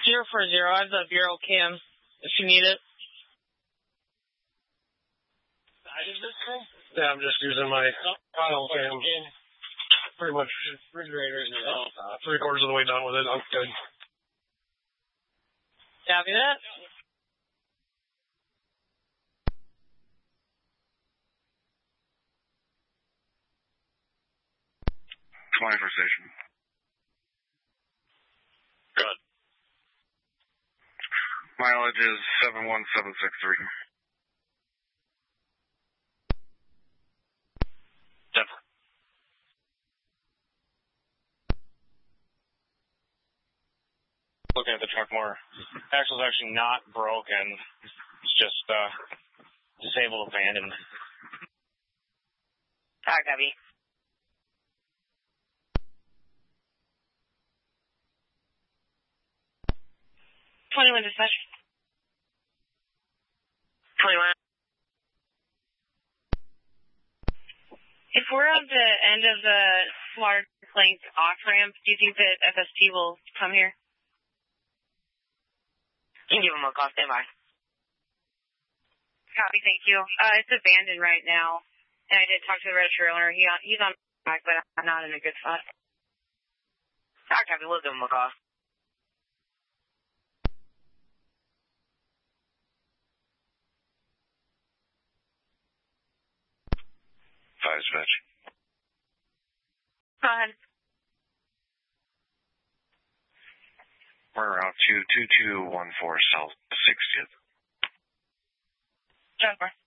040, I have the Bureau cam, if you need it. Is this thing? Yeah, I'm just using my final cam. Pretty much refrigerator in there. 3/4 of the way done with it. I'm good. Copy that. 21st station. Good. Mileage is 71763. Denver. Looking at the truck more. Axle's actually not broken. It's just disabled, abandoned. Copy. 21 dispatch. 21. If we're at the end of the Slaughter Plank off-ramp, do you think that FST will come here? You can give him a call. Stand by. Copy, thank you. It's abandoned right now, and I did talk to the registry owner. He's on back, but I'm not in a good spot. Copy, we'll give him a call. Dispatch. Go ahead. We're around 22214 South 60th. Jennifer.